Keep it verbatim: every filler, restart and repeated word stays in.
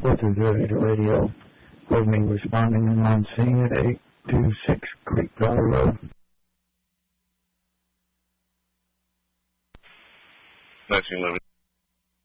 Go through the radio. Hold me responding and on scene at eight two six Creek Valley Road. nineteen eleven